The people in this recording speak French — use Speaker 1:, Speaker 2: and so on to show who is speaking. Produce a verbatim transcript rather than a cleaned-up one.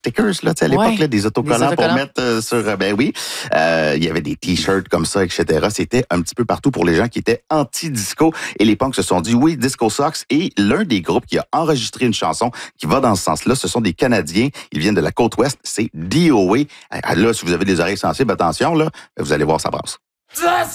Speaker 1: stickers, là, tu sais, à l'époque,
Speaker 2: Ouais,
Speaker 1: là, des autocollants,
Speaker 2: des
Speaker 1: pour
Speaker 2: autocollants.
Speaker 1: mettre euh, sur... euh, ben oui, euh, il y avait des T-shirts comme ça, et cetera. C'était un petit peu partout pour les gens qui étaient anti-disco. Et les punks se sont dit, oui, Disco Sox. Et l'un des groupes qui a enregistré une chanson qui va dans ce sens-là, ce sont des Canadiens. Ils viennent de la côte ouest. C'est D O A. Ah, là, si vous avez des oreilles sensibles, attention, là, vous allez voir, ça brasse.